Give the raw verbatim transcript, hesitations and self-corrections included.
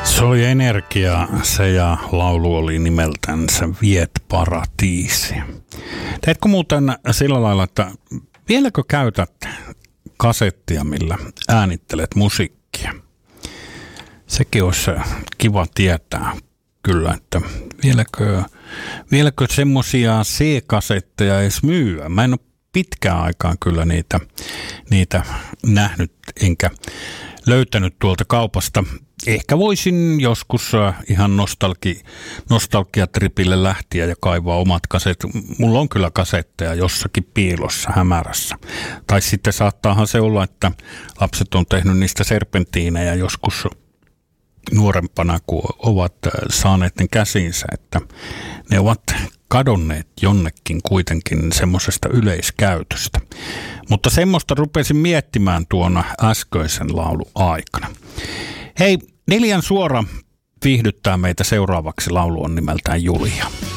Se oli Energia, se ja laulu oli nimeltänsä Viet paratiisi. Teetkö muuten sillä lailla, että vieläkö käytät kasettia, millä äänittelet musiikkia? Sekin olisi kiva tietää kyllä, että vieläkö, vieläkö semmoisia C-kasetteja edes myyä. Mä en ole pitkään aikaan kyllä niitä, niitä nähnyt enkä löytänyt tuolta kaupasta. Ehkä voisin joskus ihan nostalgi, nostalgiatripille lähteä ja kaivaa omat kaset. Mulla on kyllä kasetteja jossakin piilossa, hämärässä. Tai sitten saattaahan se olla, että lapset on tehnyt niistä serpentiinejä joskus nuorempana, kun ovat saaneet ne käsinsä, että ne ovat kadonneet jonnekin kuitenkin semmoisesta yleiskäytöstä. Mutta semmoista rupesin miettimään tuona äskeisen laulun aikana. Hei, Neljän suora viihdyttää meitä seuraavaksi. Laulu on nimeltään Julia.